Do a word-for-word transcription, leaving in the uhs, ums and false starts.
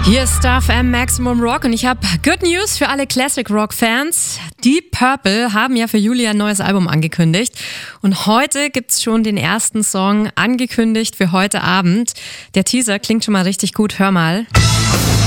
Hier ist Star F M Maximum Rock und ich habe Good News für alle Classic Rock Fans. Deep Purple haben ja für Juli ein neues Album angekündigt und heute gibt's schon den ersten Song angekündigt für heute Abend. Der Teaser klingt schon mal richtig gut, hör mal.